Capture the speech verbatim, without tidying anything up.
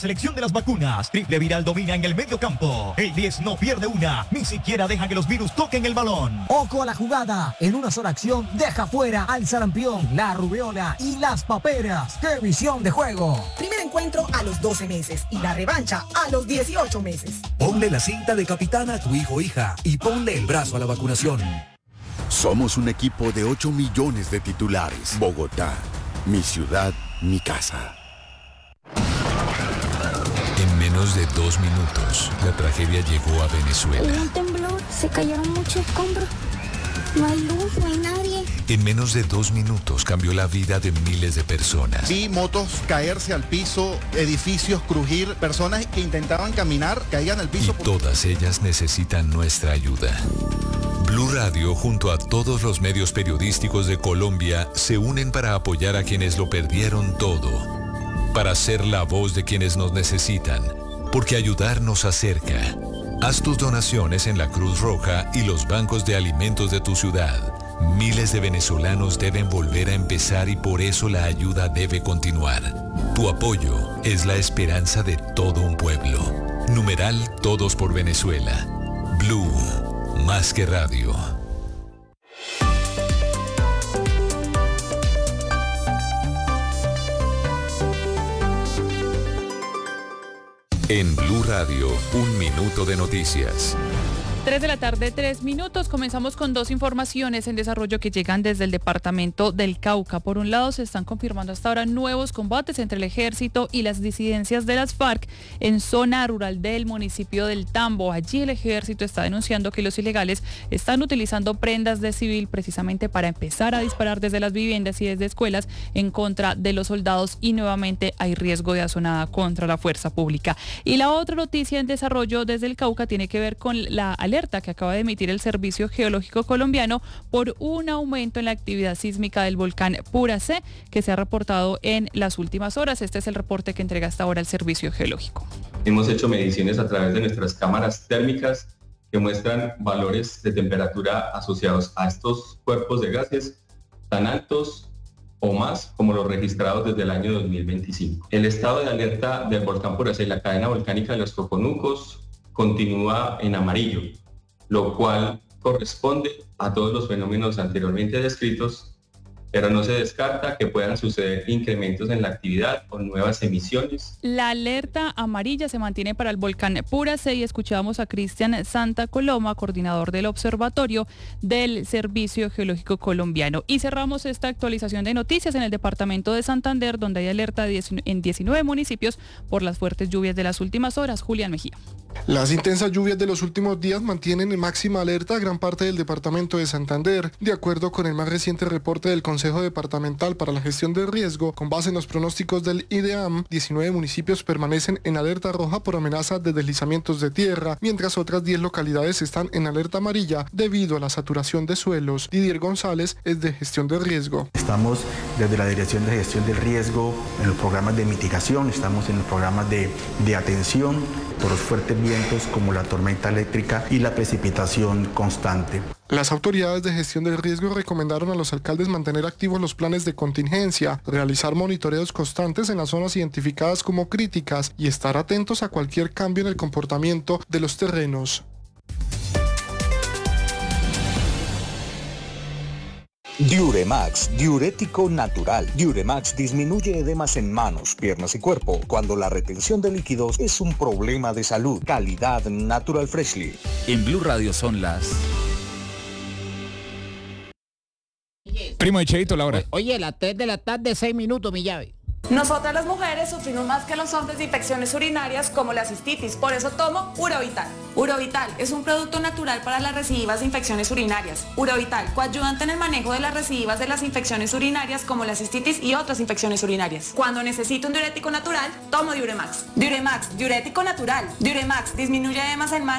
Selección de las vacunas. Triple Viral domina en el medio campo. El diez no pierde una. Ni siquiera deja que los virus toquen el balón. Ojo a la jugada. En una sola acción deja fuera al sarampión, la rubiola y las paperas. ¡Qué visión de juego! Primer encuentro a los doce meses y la revancha a los dieciocho meses. Ponle la cinta de capitana a tu hijo o hija y ponle el brazo a la vacunación. Somos un equipo de ocho millones de titulares. Bogotá, mi ciudad, mi casa. En menos de dos minutos, la tragedia llegó a Venezuela. Hubo un temblor, se cayeron muchos escombros. No hay luz, no hay nadie. En menos de dos minutos cambió la vida de miles de personas. Vi motos caerse al piso, edificios crujir, personas que intentaban caminar caían al piso. Y todas ellas necesitan nuestra ayuda. Blue Radio, junto a todos los medios periodísticos de Colombia, se unen para apoyar a quienes lo perdieron todo. Para ser la voz de quienes nos necesitan, porque ayudar nos acerca. Haz tus donaciones en la Cruz Roja y los bancos de alimentos de tu ciudad. Miles de venezolanos deben volver a empezar y por eso la ayuda debe continuar. Tu apoyo es la esperanza de todo un pueblo. Numeral Todos por Venezuela. Blue, más que radio. En Blue Radio, un minuto de noticias. tres de la tarde, tres minutos. Comenzamos con dos informaciones en desarrollo que llegan desde el departamento del Cauca. Por un lado, se están confirmando hasta ahora nuevos combates entre el ejército y las disidencias de las FARC en zona rural del municipio del Tambo. Allí el ejército está denunciando que los ilegales están utilizando prendas de civil precisamente para empezar a disparar desde las viviendas y desde escuelas en contra de los soldados y nuevamente hay riesgo de azonada contra la fuerza pública. Y la otra noticia en desarrollo desde el Cauca tiene que ver con la alerta que acaba de emitir el Servicio Geológico Colombiano por un aumento en la actividad sísmica del volcán Puracé que se ha reportado en las últimas horas. Este es el reporte que entrega hasta ahora el Servicio Geológico. Hemos hecho mediciones a través de nuestras cámaras térmicas que muestran valores de temperatura asociados a estos cuerpos de gases tan altos o más como los registrados desde el año dos mil veinticinco. El estado de alerta del volcán Puracé y la cadena volcánica de los Coconucos continúa en amarillo, lo cual corresponde a todos los fenómenos anteriormente descritos, pero no se descarta que puedan suceder incrementos en la actividad o nuevas emisiones. La alerta amarilla se mantiene para el volcán Puracé y escuchábamos a Cristian Santa Coloma, coordinador del observatorio del Servicio Geológico Colombiano. Y cerramos esta actualización de noticias en el departamento de Santander, donde hay alerta en diecinueve municipios por las fuertes lluvias de las últimas horas. Julián Mejía. Las intensas lluvias de los últimos días mantienen en máxima alerta a gran parte del departamento de Santander. De acuerdo con el más reciente reporte del Consejo Departamental para la Gestión del Riesgo, con base en los pronósticos del IDEAM, diecinueve municipios permanecen en alerta roja por amenaza de deslizamientos de tierra, mientras otras diez localidades están en alerta amarilla debido a la saturación de suelos. Didier González es de Gestión del Riesgo. Estamos desde la Dirección de Gestión del Riesgo en los programas de mitigación, estamos en los programas de, de atención por los fuertes vientos como la tormenta eléctrica y la precipitación constante. Las autoridades de gestión del riesgo recomendaron a los alcaldes mantener activos los planes de contingencia, realizar monitoreos constantes en las zonas identificadas como críticas y estar atentos a cualquier cambio en el comportamiento de los terrenos. Diuremax, diurético natural. Diuremax disminuye edemas en manos, piernas y cuerpo cuando la retención de líquidos es un problema de salud. Calidad Natural Freshly. En Blue Radio son las... Primo de Cheito, Laura. Oye, las tres de la tarde, seis minutos, mi llave. Nosotras las mujeres sufrimos más que los hombres de infecciones urinarias como la cistitis, por eso tomo Urovital. Urovital es un producto natural para las recidivas de infecciones urinarias. Urovital, coayudante en el manejo de las recidivas de las infecciones urinarias como la cistitis y otras infecciones urinarias. Cuando necesito un diurético natural, tomo Diuremax. Diuremax, diurético natural. Diuremax disminuye edemas en manos